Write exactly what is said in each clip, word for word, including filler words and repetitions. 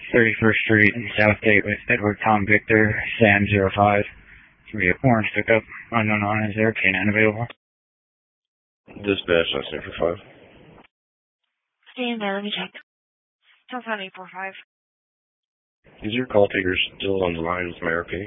thirty-first Street in Southgate with Edward Tom Victor, Sam zero five. Should be a orange pickup. Unknown on, is there a canine available? Dispatch, that's eight four five. Stand by, let me check. Telephone eight four five. Is your call taker still on the line with Mayor P?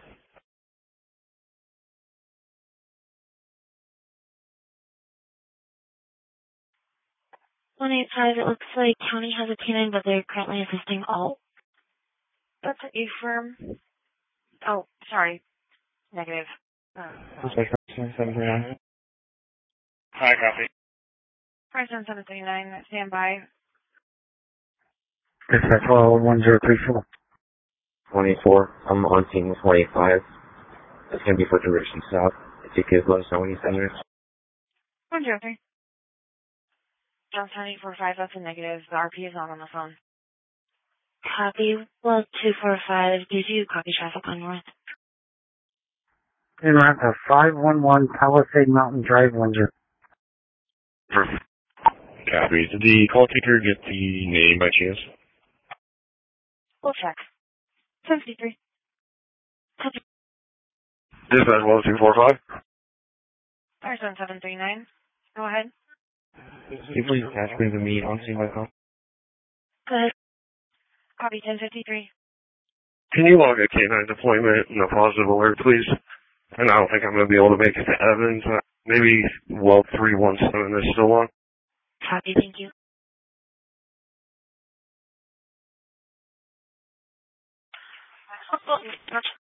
one eight five, it looks like county has a canine, but they're currently assisting all. That's a firm. Oh, sorry. Negative. Uh, seven three nine. Hi, copy. five seven seven three nine, stand by. Dispatch call one zero three four. twenty-four, I'm on scene with one eight five. It's going to be for direction south. If you could let us know when you send it. one zero three. Johnstown eight four five, that's a negative. The R P is on on the phone. Copy. Well, two four five, did you copy traffic on north? In route to five one one Palisade Mountain Drive, Windsor. Copy. Did the call taker get the name by chance? We'll check. seven three. Copy. Dispatch one two four five. five seven seven three nine. Go ahead. Can you please attach me to me on scene by phone? Go ahead. Copy ten fifty-three. Can you log a canine deployment and a positive alert, please? And I don't think I'm going to be able to make it to Evans. Uh, maybe well three one seven is still on. Copy, thank you. Oh, gotcha.